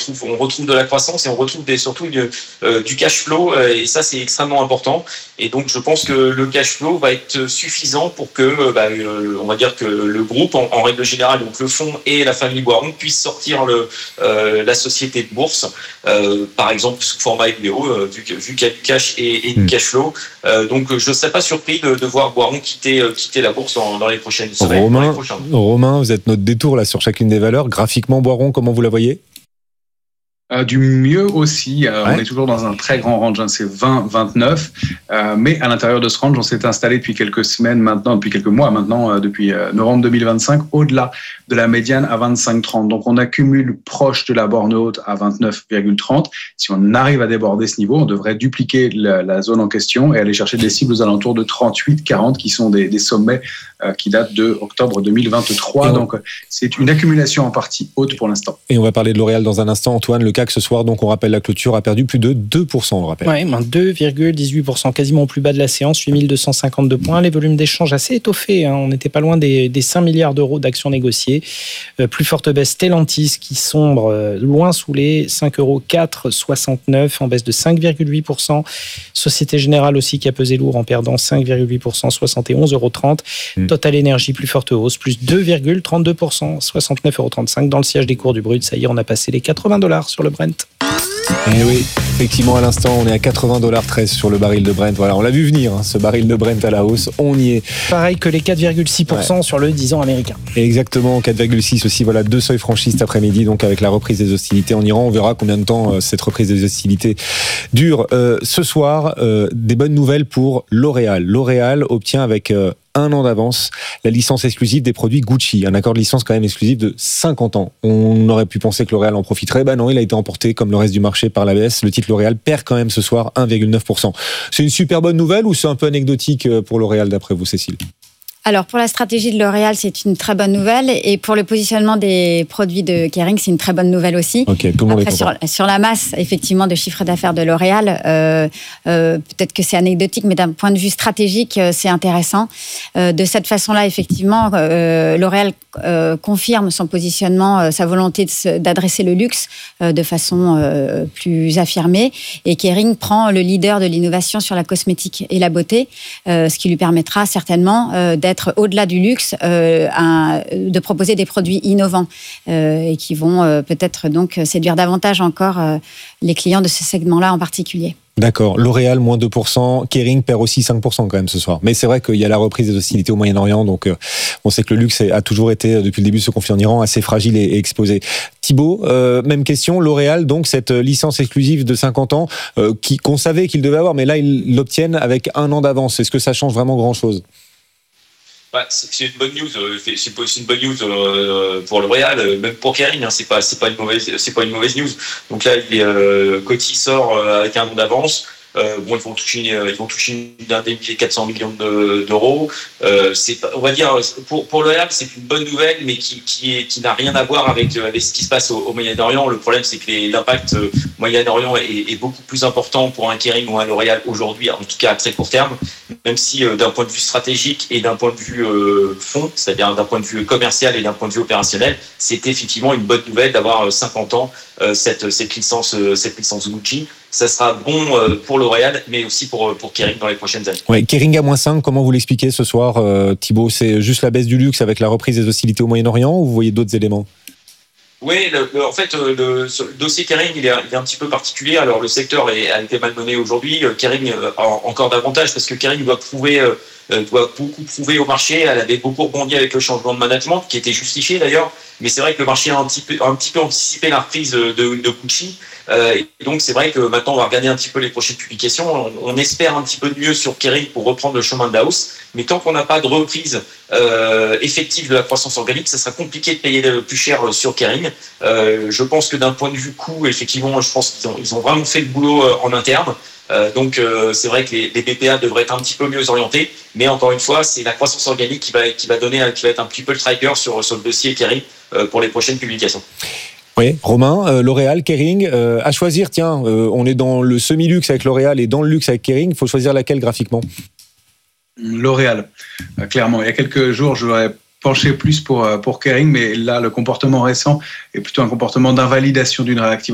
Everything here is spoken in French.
retrouve de la croissance et on retrouve surtout du cash flow, et ça c'est extrêmement important. Et donc je pense que le cash flow va être suffisant pour que on va dire que le groupe en règle générale, donc le fonds et la famille Boiron, puissent sortir la société de bourse, par exemple sous format LBO, vu qu'il y a du cash et du cash flow. Donc je ne serais pas surpris de voir Boiron quitter la bourse dans les prochaines semaines. Romain, vous êtes notre détour là sur chacune des valeurs. Graphiquement, Boiron, comment vous la voyez ? Du mieux aussi, on est toujours dans un très grand range, c'est 20-29, mais à l'intérieur de ce range, on s'est installé depuis quelques semaines maintenant, depuis quelques mois maintenant, depuis novembre 2025, au-delà de la médiane à 25-30. Donc on accumule proche de la borne haute à 29,30. Si on arrive à déborder ce niveau, on devrait dupliquer la zone en question et aller chercher des cibles aux alentours de 38-40 qui sont des sommets qui datent de octobre 2023. Donc c'est une accumulation en partie haute pour l'instant. Et on va parler de L'Oréal dans un instant. Antoine, le CAC ce soir, donc on rappelle la clôture, a perdu plus de 2%, on le rappelle. Oui, 2,18%, quasiment au plus bas de la séance, 8252 points. Les volumes d'échange assez étoffés, on n'était pas loin des 5 milliards d'euros d'actions négociées. Plus forte baisse, Stellantis qui sombre loin sous les 5,4,69 €, en baisse de 5,8%. Société Générale aussi qui a pesé lourd en perdant 5,8%, 71,30 €. Total Energy, plus forte hausse, plus 2,32%, 69,35 € dans le siège des cours du brut. Ça y est, on a passé les $80 sur le Brent. Et oui, effectivement, à l'instant, on est à $80,13 sur le baril de Brent. Voilà, on l'a vu venir, ce baril de Brent à la hausse. On y est. Pareil que les 4,6% sur le 10 ans américain. Et exactement, 4,6 aussi. Voilà, 2 seuils franchis cet après-midi. Donc, avec la reprise des hostilités en Iran, on verra combien de temps cette reprise des hostilités dure. Ce soir, des bonnes nouvelles pour L'Oréal. L'Oréal obtient avec 1 an d'avance la licence exclusive des produits Gucci, un accord de licence quand même exclusif de 50 ans. On aurait pu penser que L'Oréal en profiterait, non, il a été emporté comme le reste du marché par la baisse. Le titre L'Oréal perd quand même ce soir 1,9%. C'est une super bonne nouvelle ou c'est un peu anecdotique pour L'Oréal d'après vous, Cécile ? Alors, pour la stratégie de L'Oréal, c'est une très bonne nouvelle. Et pour le positionnement des produits de Kering, c'est une très bonne nouvelle aussi. Okay, tout le monde Après, est sur la masse, effectivement, de chiffre d'affaires de L'Oréal, peut-être que c'est anecdotique, mais d'un point de vue stratégique, c'est intéressant. De cette façon-là, effectivement, L'Oréal confirme son positionnement, sa volonté d'adresser le luxe de façon plus affirmée. Et Kering prend le leader de l'innovation sur la cosmétique et la beauté, ce qui lui permettra certainement d'être au-delà du luxe, de proposer des produits innovants et qui vont peut-être donc séduire davantage encore les clients de ce segment-là en particulier. D'accord. L'Oréal, moins 2%. Kering perd aussi 5% quand même ce soir. Mais c'est vrai qu'il y a la reprise des hostilités au Moyen-Orient. Donc, on sait que le luxe a toujours été, depuis le début de ce conflit en Iran, assez fragile et exposé. Thibaut, même question. L'Oréal, donc, cette licence exclusive de 50 ans, qu'on savait qu'il devait avoir, mais là, ils l'obtiennent avec 1 an d'avance. Est-ce que ça change vraiment grand-chose ? C'est une bonne news. C'est une bonne news pour L'Oréal, même pour Kering. C'est pas une mauvaise news. Donc là, Coty sort avec 1 an d'avance. Ils vont toucher une indemnité de 400 millions d'euros. On va dire, pour L'Oréal, c'est une bonne nouvelle, mais qui n'a rien à voir avec ce qui se passe au Moyen-Orient. Le problème, c'est que l'impact Moyen-Orient est beaucoup plus important pour un Kering ou un L'Oréal aujourd'hui, en tout cas à très court terme, même si d'un point de vue stratégique et d'un point de vue fond, c'est-à-dire d'un point de vue commercial et d'un point de vue opérationnel, c'est effectivement une bonne nouvelle d'avoir 50 ans cette licence Gucci. Ça sera bon pour L'Oréal, mais aussi pour Kering dans les prochaines années. Ouais, Kering à -5, comment vous l'expliquez ce soir, Thibaut ? C'est juste la baisse du luxe avec la reprise des hostilités au Moyen-Orient ou vous voyez d'autres éléments ? Oui, en fait, le dossier Kering, il est un petit peu particulier. Alors, le secteur a été malmené aujourd'hui. Kering, encore davantage, parce que Kering doit beaucoup prouver au marché. Elle avait beaucoup rebondi avec le changement de management, qui était justifié d'ailleurs. Mais c'est vrai que le marché a un petit peu anticipé la reprise de Gucci. Et donc, c'est vrai que maintenant, on va regarder un petit peu les prochaines publications. On espère un petit peu de mieux sur Kering pour reprendre le chemin de la hausse. Mais tant qu'on n'a pas de reprise effective de la croissance organique, ça sera compliqué de payer le plus cher sur Kering. Je pense que d'un point de vue coût, effectivement, je pense qu'ils ont vraiment fait le boulot en interne. Donc, c'est vrai que les BPA devraient être un petit peu mieux orientés. Mais encore une fois, c'est la croissance organique qui va être un petit peu le trigger sur le dossier Kering pour les prochaines publications. Oui, Romain, L'Oréal, Kering, à choisir, on est dans le semi-luxe avec L'Oréal et dans le luxe avec Kering, il faut choisir laquelle graphiquement ? L'Oréal, clairement. Il y a quelques jours, j'aurais penché plus pour Kering, mais là, le comportement récent est plutôt un comportement d'invalidation d'une réactivation.